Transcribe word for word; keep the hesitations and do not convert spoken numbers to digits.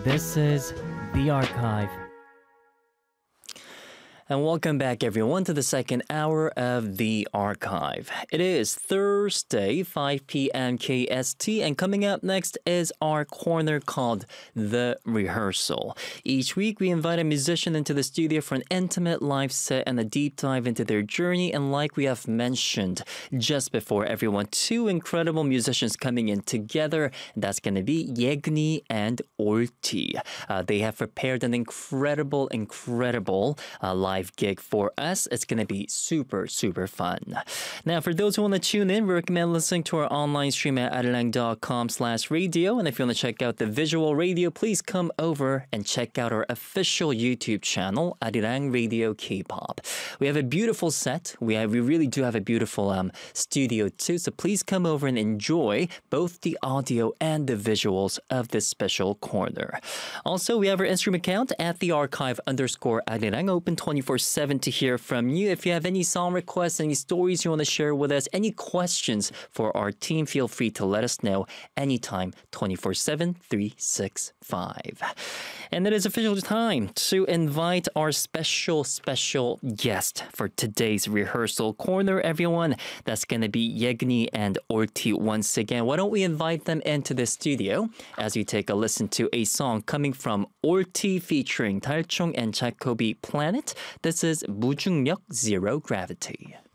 This is The Archive. And welcome back, everyone, to the second hour of The Archive. It is Thursday, five p.m. K S T, and coming up next is our corner called The Rehearsal. Each week, we invite a musician into the studio for an intimate live set and a deep dive into their journey. And like we have mentioned just before, everyone, two incredible musicians coming in together. That's going to be Yegni and Orti. Uh, they have prepared an incredible, incredible uh, live live gig for us. It's going to be super, super fun. Now, for those who want to tune in, we recommend listening to our online stream at arirang.com slash radio. And if you want to check out the visual radio, please come over and check out our official YouTube channel, Arirang Radio K-pop. We have a beautiful set. We have, we really do have a beautiful um, studio too. So please come over and enjoy both the audio and the visuals of this special corner. Also, we have our Instagram account at the archive underscore Arirang, open twenty-four seven to hear from you. If you have any song requests, any stories you want to share with us, any questions for our team, feel free to let us know anytime, twenty-four seven, three sixty-five. And it is official time to invite our special, special guest for today's rehearsal corner, everyone. That's going to be Yegni and Orti once again. Why don't we invite them into the studio as we take a listen to a song coming from Orti featuring 달총 and Jacoby Planet. This is 무중력 Zero Gravity.